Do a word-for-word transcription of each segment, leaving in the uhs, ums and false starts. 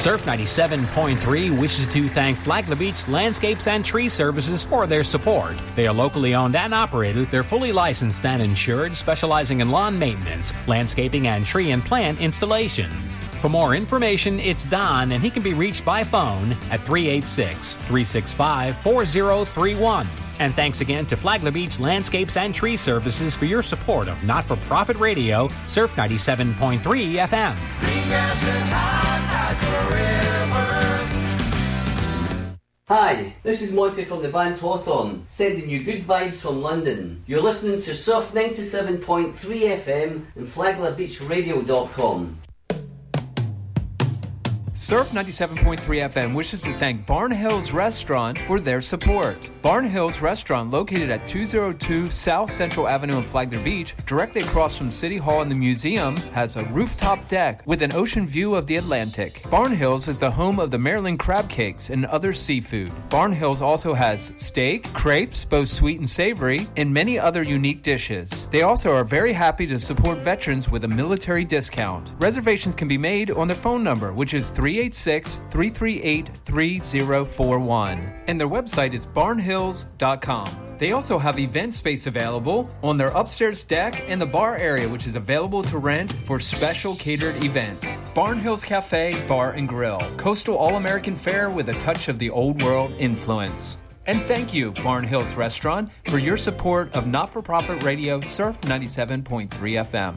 Surf ninety-seven point three wishes to thank Flagler Beach Landscapes and Tree Services for their support. They are locally owned and operated. They're fully licensed and insured, specializing in lawn maintenance, landscaping, and tree and plant installations. For more information, it's Don, and he can be reached by phone at three eight six, three six five, four zero three one. And thanks again to Flagler Beach Landscapes and Tree Services for your support of not-for-profit radio, Surf ninety-seven point three F M. Hi, this is Monty from the band Hawthorne, sending you good vibes from London. You're listening to Surf ninety-seven point three F M and Flagler Beach Radio dot com. Surf ninety-seven point three F M wishes to thank Barn Hills Restaurant for their support. Barn Hills Restaurant, located at two oh two South Central Avenue in Flagler Beach, directly across from City Hall and the museum, has a rooftop deck with an ocean view of the Atlantic. Barn Hills is the home of the Maryland crab cakes and other seafood. Barn Hills also has steak, crepes, both sweet and savory, and many other unique dishes. They also are very happy to support veterans with a military discount. Reservations can be made on their phone number, which is three eight six, three three eight, three zero four one. And their website is barn hills dot com. They also have event space available on their upstairs deck and the bar area, which is available to rent for special catered events. Barn Hills Cafe, Bar and Grill. Coastal All-American fare with a touch of the old world influence. And thank you, Barn Hills Restaurant, for your support of not-for-profit radio Surf ninety-seven point three F M.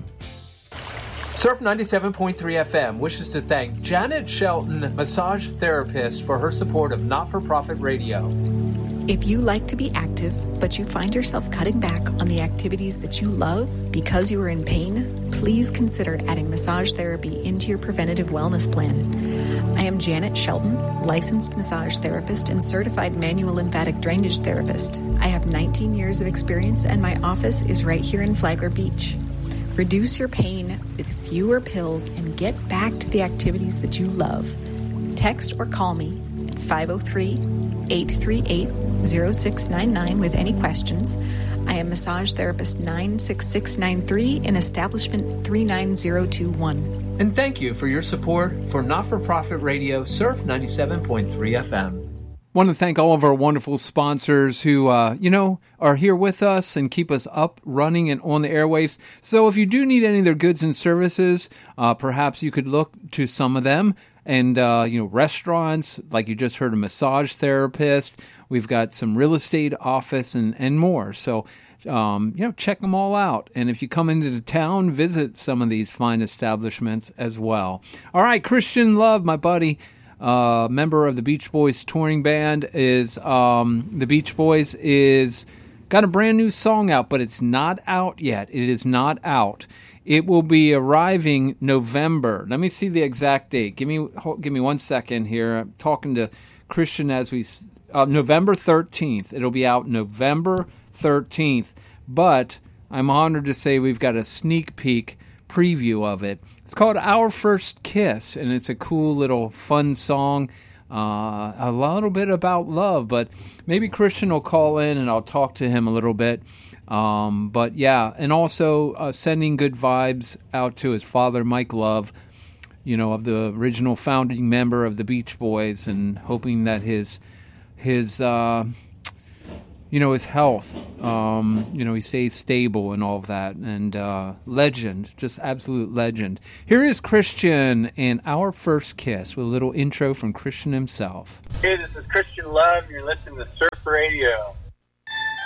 Surf ninety-seven point three F M wishes to thank Janet Shelton, massage therapist, for her support of not-for-profit radio. If you like to be active, but you find yourself cutting back on the activities that you love because you are in pain, please consider adding massage therapy into your preventative wellness plan. I am Janet Shelton, licensed massage therapist and certified manual lymphatic drainage therapist. I have nineteen years of experience, and my office is right here in Flagler Beach. Reduce your pain with fewer pills and get back to the activities that you love. Text or call me at five oh three, eight three eight, oh six nine nine with any questions. I am massage therapist nine six six nine three in establishment three nine zero two one. And thank you for your support for not-for-profit radio Surf ninety-seven point three F M. Want to thank all of our wonderful sponsors who, uh, you know, are here with us and keep us up, running, and on the airwaves. So if you do need any of their goods and services, uh, perhaps you could look to some of them. And, uh, you know, restaurants, like you just heard, a massage therapist. We've got some real estate office and, and more. So, um, you know, check them all out. And if you come into the town, visit some of these fine establishments as well. All right, Christian Love, my buddy, uh, member of the Beach Boys touring band, is um, the Beach Boys is got a brand new song out, but it's not out yet. It is not out. It will be arriving November. Let me see the exact date. Give me hold, give me one second here. I'm talking to Christian as we uh, November thirteenth. It'll be out November thirteenth. But I'm honored to say we've got a sneak peek preview of it. It's called Our First Kiss, and it's a cool little fun song. Uh, a little bit about love, but maybe Christian will call in and I'll talk to him a little bit. Um, but yeah, and also uh, sending good vibes out to his father, Mike Love, you know, of the original founding member of the Beach Boys, and hoping that his, his, uh, you know, his health, um, you know, he stays stable and all of that. And uh, legend, just absolute legend. Here is Christian and Our First Kiss with a little intro from Christian himself. Hey, this is Christian Love. You're listening to Surf Radio.